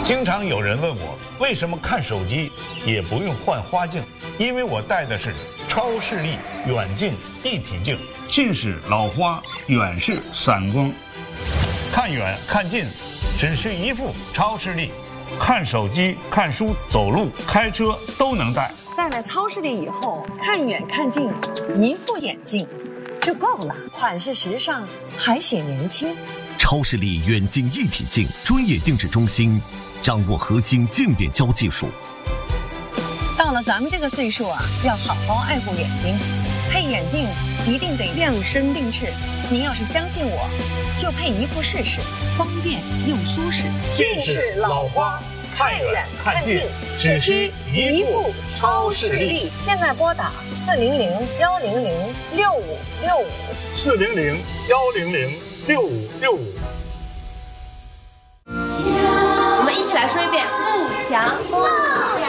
经常有人问我，为什么看手机也不用换花镜？因为我戴的是超视力远近一体镜，近视老花，远视散光，看远看近，只是一副超视力，看手机、看书、走路、开车都能戴。 戴了超视力以后，看远看近，一副眼镜就够了，款式时尚，还显年轻。 超视力远近一体镜专业定制中心，掌握核心渐变焦技术。 到了咱们这个岁数啊，要好好爱护眼睛，配眼镜一定得量身定制。您要是相信我，就配一副试试，方便又舒适。 近视老花，看远看近，只需一副超视力。 现在拨打400-100-6565，400-100-6565。